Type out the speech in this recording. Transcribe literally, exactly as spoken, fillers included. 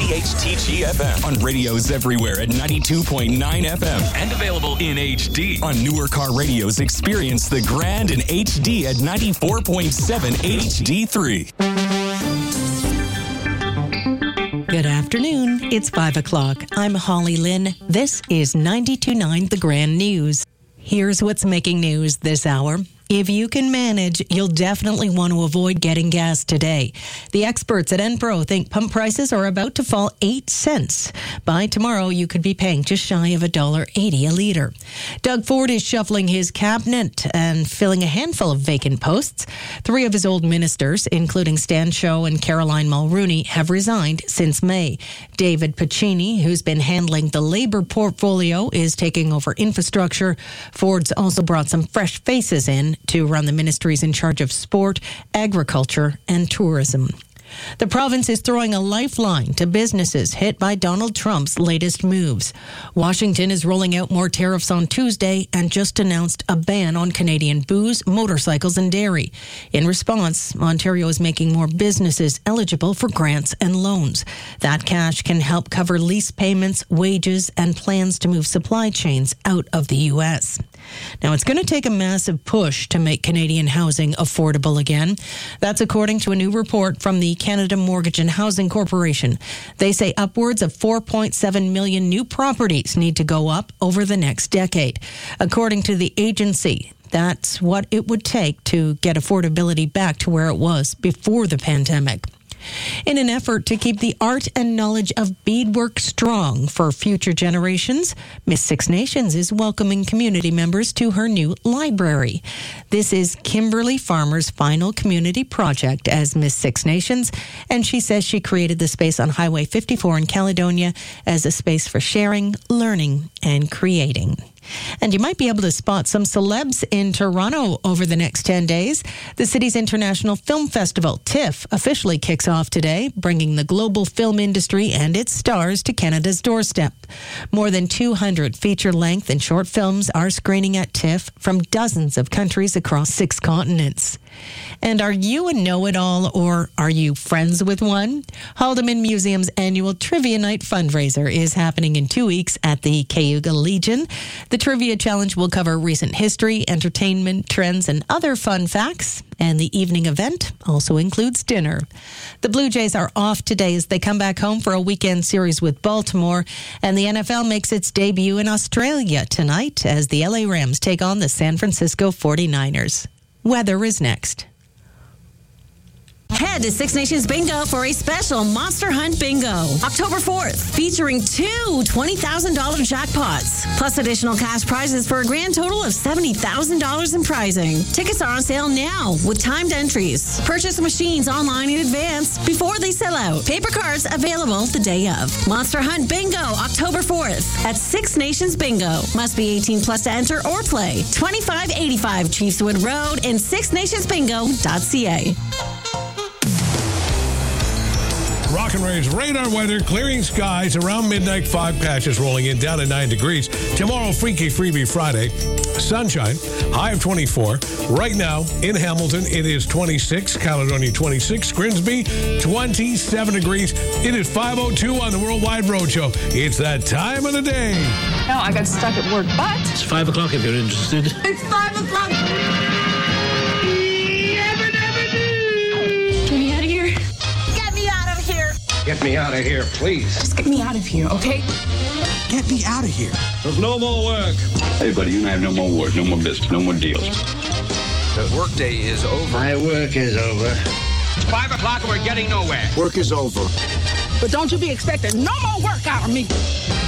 C H T G F M on radios everywhere at ninety-two point nine F M and available in H D on newer car radios. Experience the grand in H D at ninety-four point seven H D three. Good afternoon. It's five o'clock. I'm Holly Lynn. This is ninety-two point nine The Grand News. Here's what's making news this hour. If you can manage, you'll definitely want to avoid getting gas today. The experts at Enpro think pump prices are about to fall eight cents. By tomorrow, you could be paying just shy of one dollar eighty a litre. Doug Ford is shuffling his cabinet and filling a handful of vacant posts. Three of his old ministers, including Stan Show and Caroline Mulrooney, have resigned since May. David Pacini, who's been handling the Labour portfolio, is taking over infrastructure. Ford's also brought some fresh faces in to run the ministries in charge of sport, agriculture, and tourism. The province is throwing a lifeline to businesses hit by Donald Trump's latest moves. Washington is rolling out more tariffs on Tuesday and just announced a ban on Canadian booze, motorcycles, and dairy. In response, Ontario is making more businesses eligible for grants and loans. That cash can help cover lease payments, wages, and plans to move supply chains out of the U S. Now, it's going to take a massive push to make Canadian housing affordable again. That's according to a new report from the Canada Mortgage and Housing Corporation. They say upwards of four point seven million new properties need to go up over the next decade. According to the agency, that's what it would take to get affordability back to where it was before the pandemic. In an effort to keep the art and knowledge of beadwork strong for future generations, Miss Six Nations is welcoming community members to her new library. This is Kimberly Farmer's final community project as Miss Six Nations, and she says she created the space on Highway fifty-four in Caledonia as a space for sharing, learning, and creating. And you might be able to spot some celebs in Toronto over the next ten days. The city's International Film Festival, TIFF, officially kicks off today, bringing the global film industry and its stars to Canada's doorstep. More than two hundred feature-length and short films are screening at TIFF from dozens of countries across six continents. And are you a know-it-all, or are you friends with one? Haldeman Museum's annual Trivia Night fundraiser is happening in two weeks at the Cayuga Legion. The Trivia Challenge will cover recent history, entertainment, trends, and other fun facts. And the evening event also includes dinner. The Blue Jays are off today as they come back home for a weekend series with Baltimore. And the N F L makes its debut in Australia tonight as the L A Rams take on the San Francisco forty-niners. Weather is next. Head to Six Nations Bingo for a special Monster Hunt Bingo, October fourth, featuring two twenty thousand dollars jackpots, plus additional cash prizes for a grand total of seventy thousand dollars in prizing. Tickets are on sale now with timed entries. Purchase machines online in advance before they sell out. Paper cards available the day of. Monster Hunt Bingo, October fourth at Six Nations Bingo. Must be eighteen plus to enter or play. twenty-five eighty-five Chiefswood Road and six nations bingo dot c a. Rock and Ray's radar weather, clearing skies around midnight, five patches rolling in down to nine degrees. Tomorrow, Freaky Freebie Friday, sunshine, high of twenty-four. Right now in Hamilton, it is twenty-six, Caledonia twenty-six, Grimsby twenty-seven degrees. It is five oh two on the Worldwide Roadshow. It's that time of the day. No, I got stuck at work, but... It's five o'clock if you're interested. It's five o'clock! Get me out of here, please. Just get me out of here, okay? Get me out of here. There's no more work. Hey, buddy, you and I have no more work, no more business, no more deals. The workday is over. My work is over. It's five o'clock and we're getting nowhere. Work is over. But don't you be expecting no more work out of me.